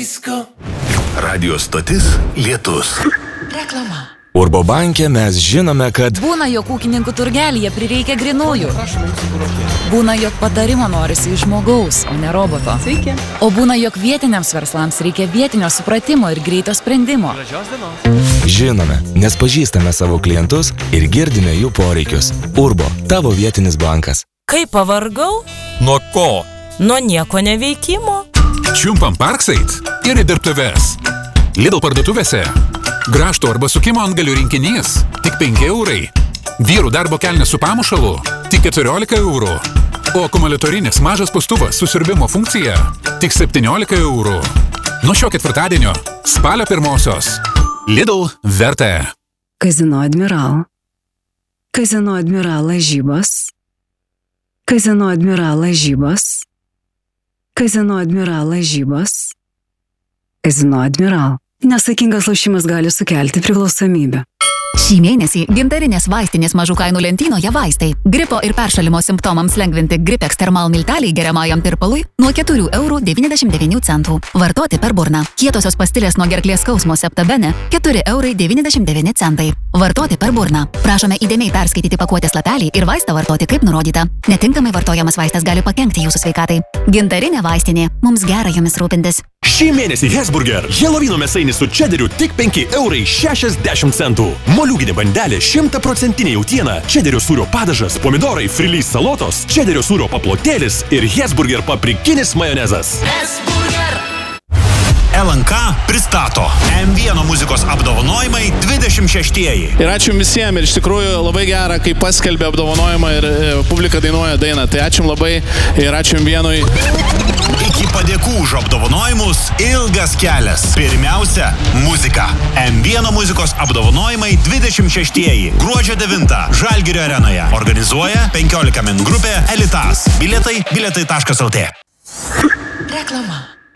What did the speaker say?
Disco. Radio stotis Lietus. Reklama. Urbo banke mes žinome, kad Būna, jog ūkininkų turgelyje prireikia grinųjų. Būna, jog patarimo norisi iš žmogaus, o ne roboto. Sveiki. O būna, jog vietiniams verslams reikia vietinio supratimo ir greito sprendimo. žinome, nes pažįstame savo klientus ir girdime jų poreikius. Urbo, tavo vietinis bankas. Kai pavargau? Nuo ko? Nuo nieko neveikimo. Čiumpam Parkside ir į dirbtuves. Lidl parduotuvėse. Grąžto arba sukimo antgalių rinkinys. Tik 5 eurai. Vyrų darbo kelnės su pamušalu. Tik 14 eurų. O akumuliatorinis mažas pūstuvas su siurbimo funkcija. Tik 17 eurų. Nuo šio ketvirtadienio. Spalio 1. Lidl vertė. Kazino Admiral. Kazino Admiral lažybos. Kazino Admiral lažybos. Kazino Admiral lažybos. Kazino Admiral. Nesaikingas lošimas gali sukelti priklausomybę. Šį mėnesį gintarinės vaistinės mažų kainų lentynoje vaistai. Gripo ir peršalimo simptomams lengvinti Gripex Thermal milteliai geriamajam tirpalui nuo 4,99 €. Vartoti per burną. Kietosios pastilės nuo gerklės skausmo Septabene 4,99 €. Vartoti per burną. Prašome įdėmiai perskaityti pakuotės lapelį ir vaistą vartoti kaip nurodyta. Netinkamai vartojamas vaistas gali pakenkti jūsų sveikatai. Gintarinė vaistinė. Mums gera jomis rūpintis. Šį mėnesį Hesburger. Helovino mėsainis su čederiu tik 5,60 €. Moliūginė bandelė 100% jautiena, čederio sūrio padažas, pomidorai, frilys salotos, čederio sūrio paplotėlis ir Hesburger paprikinis majonezas. LNK pristato M1 muzikos apdovanojimai 26-ieji. Ir ačiū jums visiems, ir iš tikrųjų labai gera, kai paskelbė apdovanojimą ir publika dainuoja dainą. Tai ačiū labai ir ačiū M1. Iki padėkų už apdovanojimus ilgas kelias. Pirmiausia, muzika. M1 muzikos apdovanojimai 26-ieji. Gruodžio 9 Žalgirio arenoje. Organizuoja 15 min grupė Elitas. Bilietai bilietai.lt. Reklama.